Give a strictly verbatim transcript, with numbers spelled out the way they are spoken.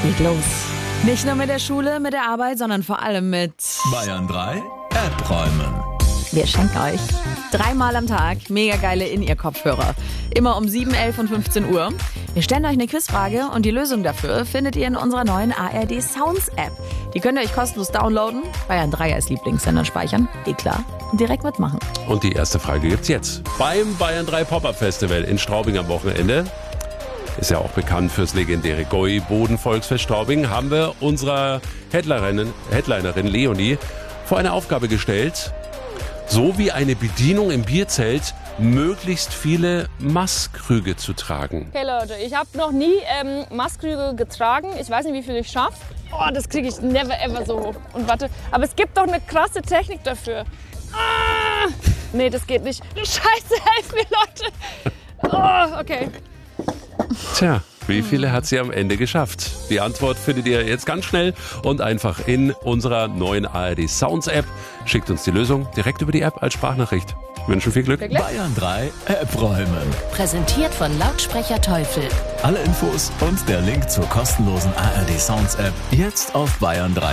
geht los. Nicht nur mit der Schule, mit der Arbeit, sondern vor allem mit Bayern drei App räumen. Wir schenken euch dreimal am Tag mega geile In-Ear-Kopfhörer. Immer um sieben, elf und fünfzehn Uhr. Wir stellen euch eine Quizfrage und die Lösung dafür findet ihr in unserer neuen A R D Sounds App. Die könnt ihr euch kostenlos downloaden, Bayern drei als Lieblingssender speichern, eh klar, und direkt mitmachen. Und die erste Frage gibt's jetzt. Beim Bayern drei Pop-Up Festival in Straubing am Wochenende, ist ja auch bekannt fürs legendäre Goi-Boden-Volksfest Straubing, haben wir unserer Headlinerin, Headlinerin Leonie vor eine Aufgabe gestellt, so wie eine Bedienung im Bierzelt möglichst viele Maßkrüge zu tragen. Okay Leute, ich habe noch nie ähm, Maßkrüge getragen. Ich weiß nicht, wie viel ich schaffe. Oh, das kriege ich never ever so hoch. Und warte, aber es gibt doch eine krasse Technik dafür. Ah! Nee, das geht nicht. Scheiße, helft mir Leute. Oh, okay. Tja, wie viele hat sie am Ende geschafft? Die Antwort findet ihr jetzt ganz schnell und einfach in unserer neuen A R D Sounds App. Schickt uns die Lösung direkt über die App als Sprachnachricht. Wir wünschen viel Glück. Bayern drei App räumen. Präsentiert von Lautsprecher Teufel. Alle Infos und der Link zur kostenlosen A R D Sounds App jetzt auf bayern drei.